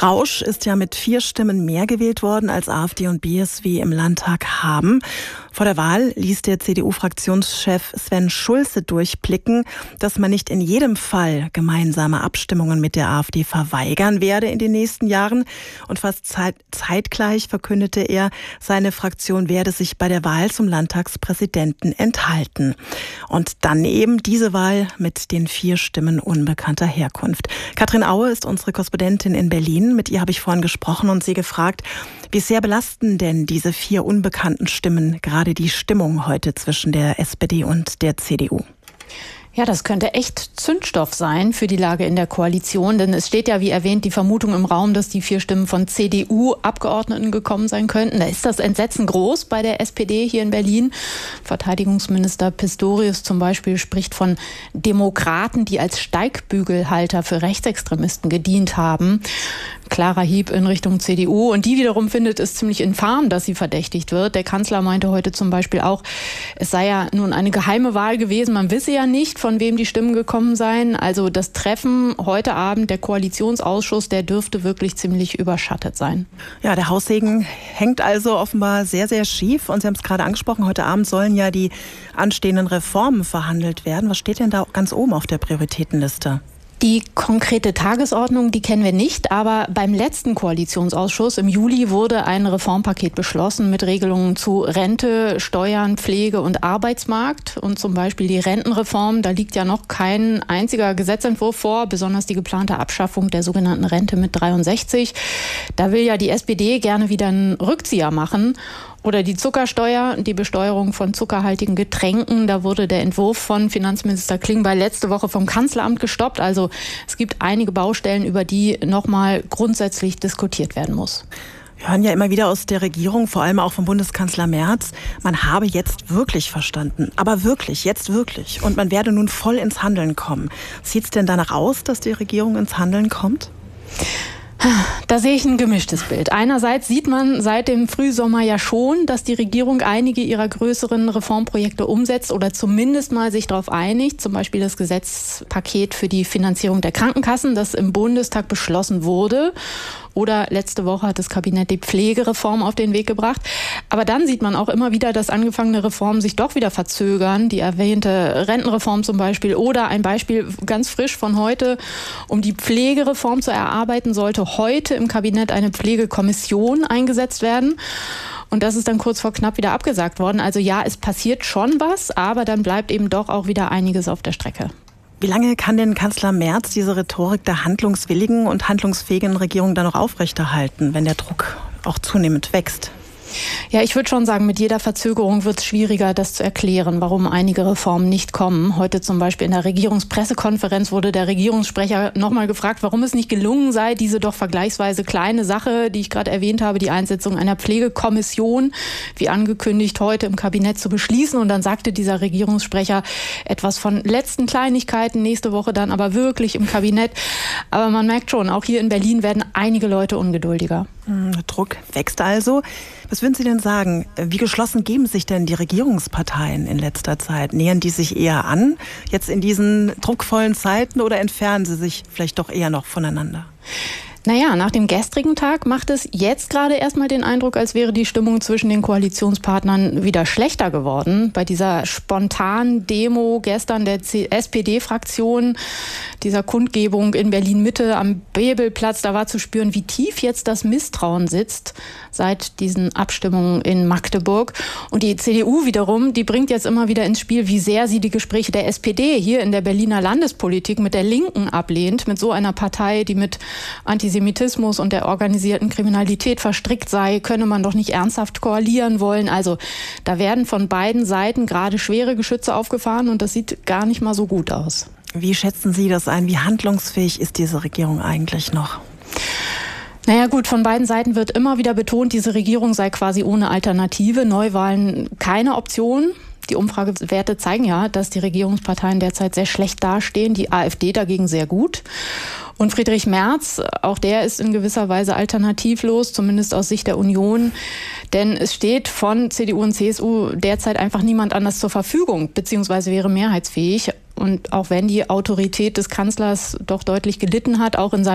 Rausch ist ja mit 4 Stimmen mehr gewählt worden, als AfD und BSW im Landtag haben. Vor der Wahl ließ der CDU-Fraktionschef Sven Schulze durchblicken, dass man nicht in jedem Fall gemeinsame Abstimmungen mit der AfD verweigern werde in den nächsten Jahren. Und fast zeitgleich verkündete er, seine Fraktion werde sich bei der Wahl zum Landtagspräsidenten enthalten. Und dann eben diese Wahl mit den 4 Stimmen unbekannter Herkunft. Katrin Aue ist unsere Korrespondentin in Berlin. Mit ihr habe ich vorhin gesprochen und sie gefragt, wie sehr belasten denn diese 4 unbekannten Stimmen gerade die Stimmung heute zwischen der SPD und der CDU? Ja, das könnte echt Zündstoff sein für die Lage in der Koalition, denn es steht ja, wie erwähnt, die Vermutung im Raum, dass die 4 Stimmen von CDU-Abgeordneten gekommen sein könnten. Da ist das Entsetzen groß bei der SPD hier in Berlin. Verteidigungsminister Pistorius zum Beispiel spricht von Demokraten, die als Steigbügelhalter für Rechtsextremisten gedient haben. Klarer Hieb in Richtung CDU. Und die wiederum findet es ziemlich infam, dass sie verdächtigt wird. Der Kanzler meinte heute zum Beispiel auch, es sei ja nun eine geheime Wahl gewesen. Man wisse ja nicht, von wem die Stimmen gekommen seien. Also das Treffen heute Abend, der Koalitionsausschuss, der dürfte wirklich ziemlich überschattet sein. Ja, der Haussegen hängt also offenbar sehr, sehr schief. Und Sie haben es gerade angesprochen, heute Abend sollen ja die anstehenden Reformen verhandelt werden. Was steht denn da ganz oben auf der Prioritätenliste? Die konkrete Tagesordnung, die kennen wir nicht, aber beim letzten Koalitionsausschuss im Juli wurde ein Reformpaket beschlossen mit Regelungen zu Rente, Steuern, Pflege und Arbeitsmarkt. Und zum Beispiel die Rentenreform, da liegt ja noch kein einziger Gesetzentwurf vor, besonders die geplante Abschaffung der sogenannten Rente mit 63. Da will ja die SPD gerne wieder einen Rückzieher machen. Oder die Zuckersteuer, die Besteuerung von zuckerhaltigen Getränken. Da wurde der Entwurf von Finanzminister Klingbeil letzte Woche vom Kanzleramt gestoppt. Also es gibt einige Baustellen, über die nochmal grundsätzlich diskutiert werden muss. Wir hören ja immer wieder aus der Regierung, vor allem auch vom Bundeskanzler Merz, man habe jetzt wirklich verstanden. Aber wirklich, jetzt wirklich. Und man werde nun voll ins Handeln kommen. Sieht es denn danach aus, dass die Regierung ins Handeln kommt? Da sehe ich ein gemischtes Bild. Einerseits sieht man seit dem Frühsommer ja schon, dass die Regierung einige ihrer größeren Reformprojekte umsetzt oder zumindest mal sich darauf einigt. Zum Beispiel das Gesetzpaket für die Finanzierung der Krankenkassen, das im Bundestag beschlossen wurde. Oder letzte Woche hat das Kabinett die Pflegereform auf den Weg gebracht. Aber dann sieht man auch immer wieder, dass angefangene Reformen sich doch wieder verzögern. Die erwähnte Rentenreform zum Beispiel. Oder ein Beispiel ganz frisch von heute. Um die Pflegereform zu erarbeiten, sollte heute im Kabinett eine Pflegekommission eingesetzt werden. Und das ist dann kurz vor knapp wieder abgesagt worden. Also ja, es passiert schon was, aber dann bleibt eben doch auch wieder einiges auf der Strecke. Wie lange kann denn Kanzler Merz diese Rhetorik der handlungswilligen und handlungsfähigen Regierung dann noch aufrechterhalten, wenn der Druck auch zunehmend wächst? Ja, ich würde schon sagen, mit jeder Verzögerung wird es schwieriger, das zu erklären, warum einige Reformen nicht kommen. Heute zum Beispiel in der Regierungspressekonferenz wurde der Regierungssprecher nochmal gefragt, warum es nicht gelungen sei, diese doch vergleichsweise kleine Sache, die ich gerade erwähnt habe, die Einsetzung einer Pflegekommission, wie angekündigt, heute im Kabinett zu beschließen. Und dann sagte dieser Regierungssprecher etwas von letzten Kleinigkeiten, nächste Woche dann aber wirklich im Kabinett. Aber man merkt schon, auch hier in Berlin werden einige Leute ungeduldiger. Der Druck wächst also. Was würden Sie denn sagen? Wie geschlossen geben sich denn die Regierungsparteien in letzter Zeit? Nähern die sich eher an, jetzt in diesen druckvollen Zeiten, oder entfernen sie sich vielleicht doch eher noch voneinander? Naja, nach dem gestrigen Tag macht es jetzt gerade erstmal den Eindruck, als wäre die Stimmung zwischen den Koalitionspartnern wieder schlechter geworden. Bei dieser spontanen Demo gestern der SPD-Fraktion, dieser Kundgebung in Berlin-Mitte am Bebelplatz, da war zu spüren, wie tief jetzt das Misstrauen sitzt seit diesen Abstimmungen in Magdeburg. Und die CDU wiederum, die bringt jetzt immer wieder ins Spiel, wie sehr sie die Gespräche der SPD hier in der Berliner Landespolitik mit der Linken ablehnt, mit so einer Partei, die mit Antisemitismus und der organisierten Kriminalität verstrickt sei, könne man doch nicht ernsthaft koalieren wollen. Also da werden von beiden Seiten gerade schwere Geschütze aufgefahren und das sieht gar nicht mal so gut aus. Wie schätzen Sie das ein? Wie handlungsfähig ist diese Regierung eigentlich noch? Naja gut, von beiden Seiten wird immer wieder betont, diese Regierung sei quasi ohne Alternative. Neuwahlen keine Option. Die Umfragewerte zeigen ja, dass die Regierungsparteien derzeit sehr schlecht dastehen, die AfD dagegen sehr gut. Und Friedrich Merz, auch der ist in gewisser Weise alternativlos, zumindest aus Sicht der Union. Denn es steht von CDU und CSU derzeit einfach niemand anders zur Verfügung, beziehungsweise wäre mehrheitsfähig. Und auch wenn die Autorität des Kanzlers doch deutlich gelitten hat, auch in seinem